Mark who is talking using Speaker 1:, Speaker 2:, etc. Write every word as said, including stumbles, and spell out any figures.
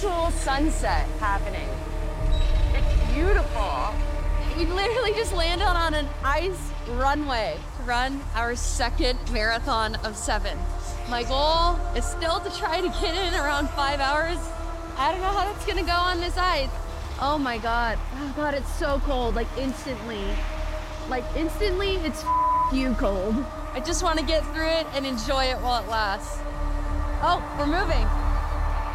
Speaker 1: actual sunset happening. It's beautiful.
Speaker 2: We literally just landed on an ice runway to run our second marathon of seven. My goal is still to try to get in around five hours. I don't know how that's gonna go on this ice. Oh my God, oh God, it's so cold, like instantly. Like instantly, it's you cold. I just wanna get through it and enjoy it while it lasts. Oh, we're moving.